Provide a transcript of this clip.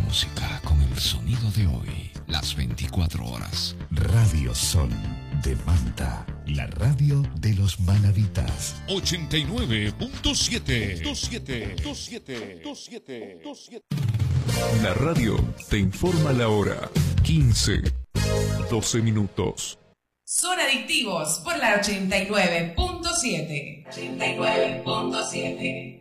música con el sonido de hoy, las 24 horas. Radio Sol de Manta, la radio de los manavitas. 89.7. La radio te informa la hora. 15:12 minutos. Son adictivos por la 89.7. 89.7.